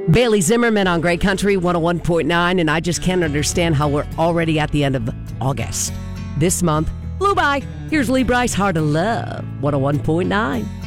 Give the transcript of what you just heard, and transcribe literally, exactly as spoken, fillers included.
Bailey Zimmerman on Great Country one oh one point nine, and I just can't understand how we're already at the end of August. This month flew by. Here's Lee Bryce, Heart of Love, one oh one point nine.